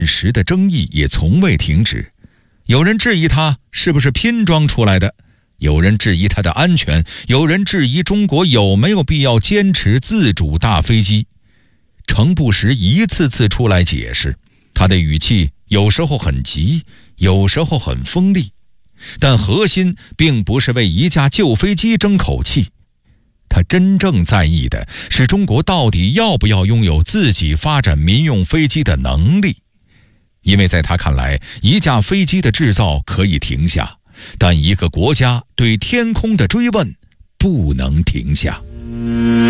时的争议也从未停止。有人质疑它是不是拼装出来的，有人质疑它的安全，有人质疑中国有没有必要坚持自主大飞机。程不时一次次出来解释，他的语气有时候很急，有时候很锋利，但核心并不是为一架旧飞机争口气，他真正在意的是中国到底要不要拥有自己发展民用飞机的能力。因为在他看来，一架飞机的制造可以停下，但一个国家对天空的追问不能停下。